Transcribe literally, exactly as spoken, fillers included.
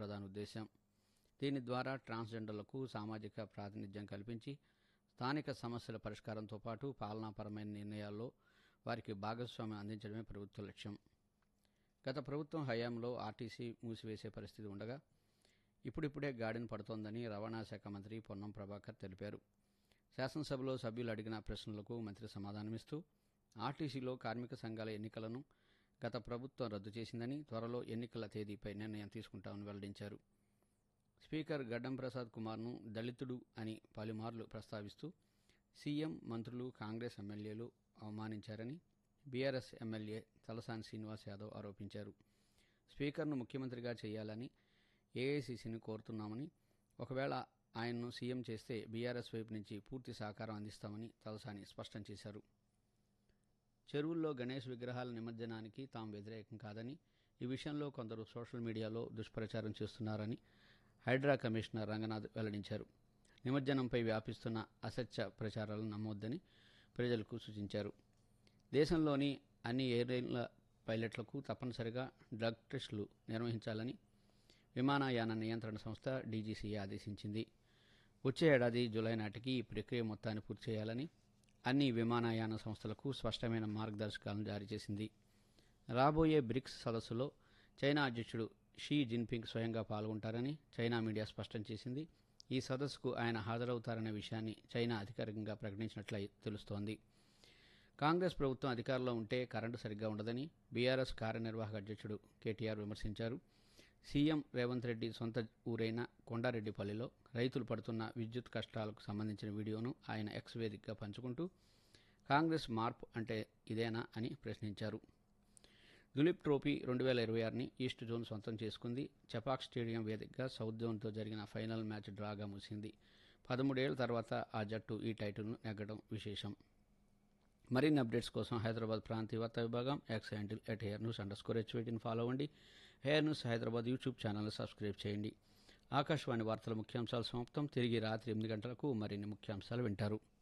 ప్రధాన ఉద్దేశం. దీని ద్వారా ట్రాన్స్జెండర్లకు సామాజిక ప్రాతినిధ్యం కల్పించి స్థానిక సమస్యల పరిష్కారంతో పాటు పాలనాపరమైన నిర్ణయాల్లో వారికి భాగస్వామ్యం అందించడమే ప్రభుత్వ లక్ష్యం. గత ప్రభుత్వం హయాంలో ఆర్టీసీ మూసివేసే పరిస్థితి ఉండగా ఇప్పుడిప్పుడే గాడిన పడుతోందని రవాణా శాఖ మంత్రి పొన్నం ప్రభాకర్ తెలిపారు. శాసనసభలో సభ్యులు అడిగిన ప్రశ్నలకు మంత్రి సమాధానమిస్తూ ఆర్టీసీలో కార్మిక సంఘాల ఎన్నికలను గత ప్రభుత్వం రద్దు చేసిందని, త్వరలో ఎన్నికల తేదీపై నిర్ణయం తీసుకుంటామని వెల్లడించారు. స్పీకర్ గడ్డం ప్రసాద్ కుమార్ను దళితుడు అని పలుమార్లు ప్రస్తావిస్తూ సీఎం, మంత్రులు, కాంగ్రెస్ ఎమ్మెల్యేలు అవమానించారని బీఆర్ఎస్ ఎమ్మెల్యే తలసాని శ్రీనివాస్ యాదవ్ ఆరోపించారు. స్పీకర్ను ముఖ్యమంత్రిగా చేయాలని ఏఐసీసీని కోరుతున్నామని, ఒకవేళ ఆయన్ను సీఎం చేస్తే బీఆర్ఎస్ వైపు నుంచి పూర్తి సహకారం అందిస్తామని తలసాని స్పష్టం చేశారు. చెరువుల్లో గణేష్ విగ్రహాల నిమజ్జనానికి తాము వ్యతిరేకం కాదని, ఈ విషయంలో కొందరు సోషల్ మీడియాలో దుష్ప్రచారం చేస్తున్నారని హైడ్రా కమిషనర్ రంగనాథ్ వెల్లడించారు. నిమజ్జనంపై వ్యాపిస్తున్న అసత్య ప్రచారాలను నమ్మొద్దని ప్రజలకు సూచించారు. దేశంలోని అన్ని ఎయిర్లైన్ల పైలట్లకు తప్పనిసరిగా డ్రగ్ టెస్టులు నిర్వహించాలని విమానయాన నియంత్రణ సంస్థ డీజీసీఏ ఆదేశించింది. వచ్చే ఏడాది జూలై నాటికి ఈ ప్రక్రియ మొత్తాన్ని పూర్తి చేయాలని అన్ని విమానయాన సంస్థలకు స్పష్టమైన మార్గదర్శకాలను జారీ చేసింది. రాబోయే బ్రిక్స్ సదస్సులో చైనా అధ్యక్షుడు షీ జిన్పింగ్ స్వయంగా పాల్గొంటారని చైనా మీడియా స్పష్టం చేసింది. ఈ సదస్సుకు ఆయన హాజరవుతారనే విషయాన్ని చైనా అధికారికంగా ప్రకటించినట్లు తెలుస్తోంది. కాంగ్రెస్ ప్రభుత్వం అధికారంలో ఉంటే కరెంటు సరిగ్గా ఉండదని బీఆర్ఎస్ కార్యనిర్వాహక అధ్యక్షుడు కేటీఆర్ విమర్శించారు. సీఎం రేవంత్ రెడ్డి సొంత ఊరైన కొండారెడ్డిపల్లిలో రైతులు పడుతున్న విద్యుత్ కష్టాలకు సంబంధించిన వీడియోను ఆయన ఎక్స్ వేదికగా పంచుకుంటూ కాంగ్రెస్ మార్పు అంటే ఇదేనా అని ప్రశ్నించారు. దులీప్ ట్రోఫీ రెండు వేల ఇరవై ఆరుని ఈస్ట్ జోన్ సొంతం చేసుకుంది. చపాక్ స్టేడియం వేదికగా సౌత్ జోన్తో జరిగిన ఫైనల్ మ్యాచ్ డ్రాగా ముగిసింది. పదమూడేళ్ల తర్వాత ఆ జట్టు ఈ టైటిల్ను నెగ్గడం విశేషం. మరిన్ని అప్డేట్స్ కోసం హైదరాబాద్ ప్రాంతీయ వార్తా విభాగం X handle at hair news under score హెచ్వైటీని follow అవ్వండి. హెయిర్ న్యూస్ హైదరాబాద్ యూట్యూబ్ ఛానల్ని సబ్స్క్రైబ్ చేయండి. ఆకాశవాణి వార్తల ముఖ్యాంశాలు సమాప్తం. తిరిగి రాత్రి ఎనిమిది గంటలకు మరిన్ని ముఖ్యాంశాలు వింటారు.